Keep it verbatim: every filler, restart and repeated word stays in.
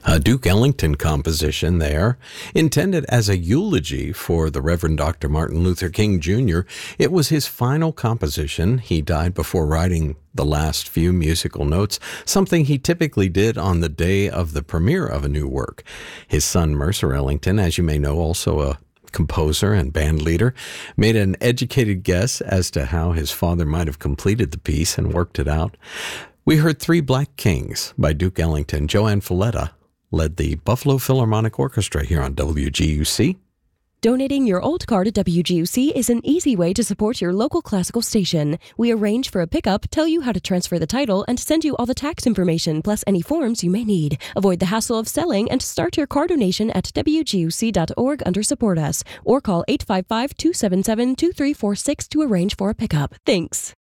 A Duke Ellington composition there, intended as a eulogy for the Reverend Doctor Martin Luther King Junior It was his final composition. He died before writing the last few musical notes, something he typically did on the day of the premiere of a new work. His son, Mercer Ellington, as you may know, also a composer and band leader, made an educated guess as to how his father might have completed the piece and worked it out. We heard Three Black Kings by Duke Ellington. Joanne Falletta led the Buffalo Philharmonic Orchestra here on W G U C. Donating your old car to W G U C is an easy way to support your local classical station. We arrange for a pickup, tell you how to transfer the title, and send you all the tax information plus any forms you may need. Avoid the hassle of selling and start your car donation at W G U C dot org under Support Us or call eight five five, two seven seven, two three four six to arrange for a pickup. Thanks.